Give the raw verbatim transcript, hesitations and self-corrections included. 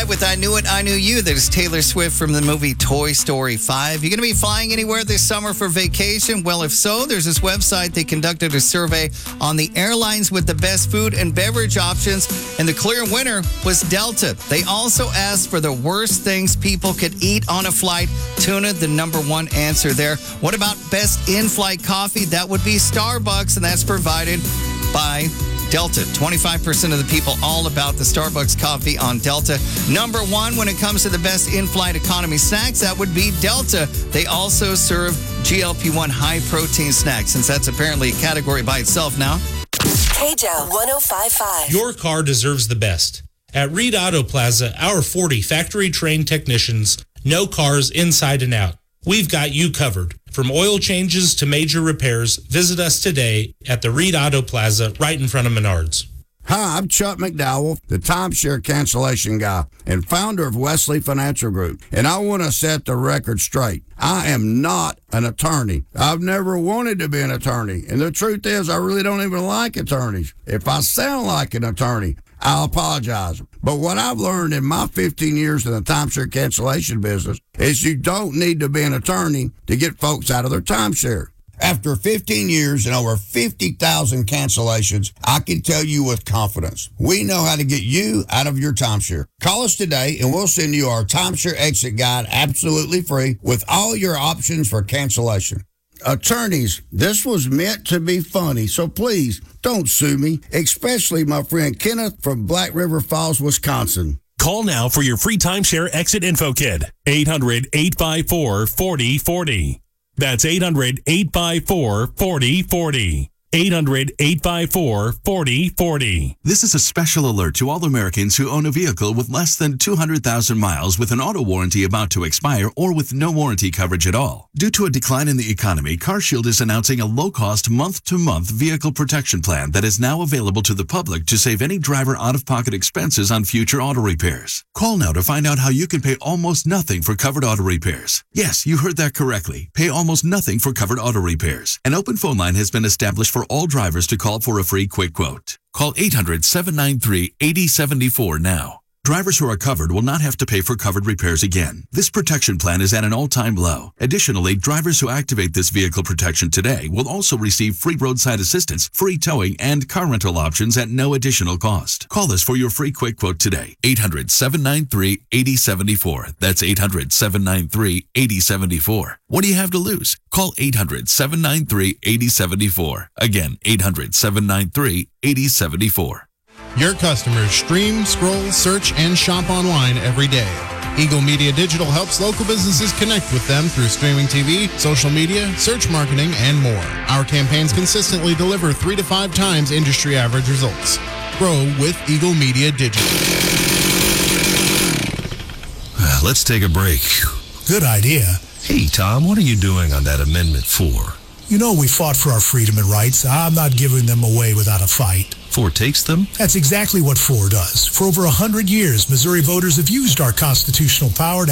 it with I Knew It, I Knew You. That is Taylor Swift from the movie Toy Story five. You going to be flying anywhere this summer for vacation? Well, if so, there's this website. They conducted a survey on the airlines with the best food and beverage options, and the clear winner was Delta. They also asked for the worst things people could eat on a flight. Tuna, the number one answer there. What about best in-flight coffee? That would be Starbucks, and that's provided by Delta. twenty-five percent of the people all about the Starbucks coffee on Delta. Number one when it comes to the best in-flight economy snacks, that would be Delta. They also serve G L P one high-protein snacks, since that's apparently a category by itself now. K J O one oh five point five. Your car deserves the best. At Reed Auto Plaza, our forty factory-trained technicians know cars inside and out. We've got you covered. From oil changes to major repairs, visit us today at the Reed Auto Plaza right in front of Menards. Hi, I'm Chuck McDowell, the timeshare cancellation guy and founder of Wesley Financial Group. And I want to set the record straight. I am not an attorney. I've never wanted to be an attorney. And the truth is, I really don't even like attorneys. If I sound like an attorney, I'll apologize. But what I've learned in my fifteen years in the timeshare cancellation business is you don't need to be an attorney to get folks out of their timeshare. After fifteen years and over fifty thousand cancellations, I can tell you with confidence, we know how to get you out of your timeshare. Call us today and we'll send you our timeshare exit guide absolutely free with all your options for cancellation. Attorneys, this was meant to be funny, so please don't sue me, especially my friend Kenneth from Black River Falls, Wisconsin. Call now for your free timeshare exit info kit. eight hundred, eight five four, four oh four oh. That's eight hundred, eight five four, four oh four oh. eight hundred, eight five four, four oh four oh. This is a special alert to all Americans who own a vehicle with less than two hundred thousand miles with an auto warranty about to expire or with no warranty coverage at all. Due to a decline in the economy, CarShield is announcing a low-cost month-to-month vehicle protection plan that is now available to the public to save any driver out-of-pocket expenses on future auto repairs. Call now to find out how you can pay almost nothing for covered auto repairs. Yes, you heard that correctly. Pay almost nothing for covered auto repairs. An open phone line has been established for all drivers to call for a free quick quote. Call eight hundred, seven nine three, eight oh seven four now. Drivers who are covered will not have to pay for covered repairs again. This protection plan is at an all-time low. Additionally, drivers who activate this vehicle protection today will also receive free roadside assistance, free towing, and car rental options at no additional cost. Call us for your free quick quote today. eight hundred, seven nine three, eight oh seven four. That's eight hundred, seven nine three, eight oh seven four. What do you have to lose? Call eight hundred, seven nine three, eight oh seven four. Again, eight hundred, seven nine three, eight oh seven four. Your customers stream, scroll, search, and shop online every day. Eagle Media Digital helps local businesses connect with them through streaming T V, social media, search marketing, and more. Our campaigns consistently deliver three to five times industry average results. Grow with Eagle Media Digital. Let's take a break. Good idea. Hey, Tom, what are you doing on that Amendment four? You know we fought for our freedom and rights. I'm not giving them away without a fight. four takes them? That's exactly what four does. For over one hundred years, Missouri voters have used our constitutional power to